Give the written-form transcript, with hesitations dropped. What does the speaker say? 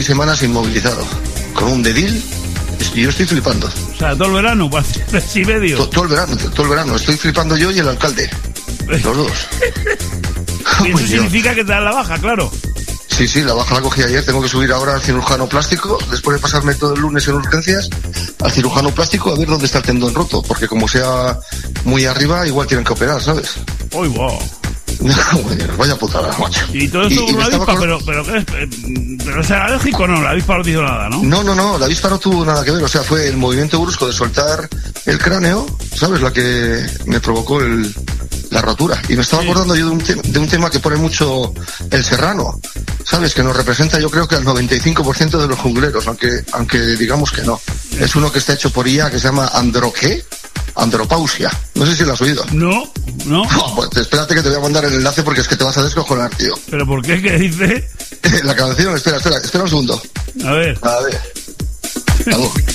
semanas inmovilizado. Con un dedil, y yo estoy flipando. O sea, todo el verano, mes y medio. Todo el verano. Estoy flipando yo y el alcalde. Los dos. Y eso significa que te dan la baja, claro. Sí, la baja la cogí ayer. Tengo que subir ahora al cirujano plástico, después de pasarme todo el lunes en urgencias, al cirujano plástico a ver dónde está el tendón roto, porque como sea muy arriba, igual tienen que operar, ¿sabes? ¡Uy, wow! Vaya putada, macho. Y todo esto con una avispa, pero ¿qué es? ¿Pero es alérgico? No, la avispa no te hizo nada, ¿no? No, la avispa no tuvo nada que ver, o sea, fue el movimiento brusco de soltar el cráneo, ¿sabes? La que me provocó la rotura. Y me estaba acordando yo de un tema que pone mucho el serrano, ¿sabes? Que nos representa, yo creo que al 95% de los jungleros, aunque digamos que no. Es uno que está hecho por IA, que se llama andropausia. No sé si lo has oído. No. Pues espérate que te voy a mandar el enlace porque es que te vas a descojonar, tío. ¿Pero por qué? ¿Qué dice? La canción, espera un segundo. A ver. Vamos.